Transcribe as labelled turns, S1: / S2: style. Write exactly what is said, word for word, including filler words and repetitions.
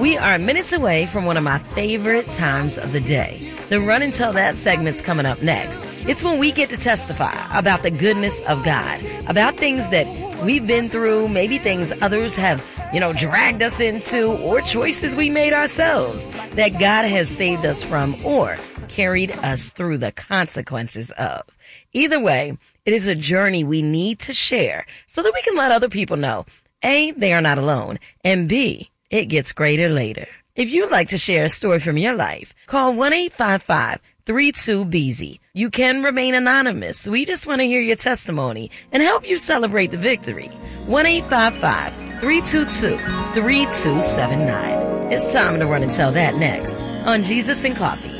S1: We are minutes away from one of my favorite times of the day. The Run and Tell That segment's coming up next. It's when we get to testify about the goodness of God, about things that we've been through, maybe things others have, you know, dragged us into, or choices we made ourselves that God has saved us from or carried us through the consequences of. Either way, it is a journey we need to share so that we can let other people know, A, they are not alone, and B, it gets greater later. If you'd like to share a story from your life, call one eight five five, three two, B Z. You can remain anonymous. We just want to hear your testimony and help you celebrate the victory. one eight five five, three two two, three two seven nine. It's time to run and tell that next on Jesus and Coffee.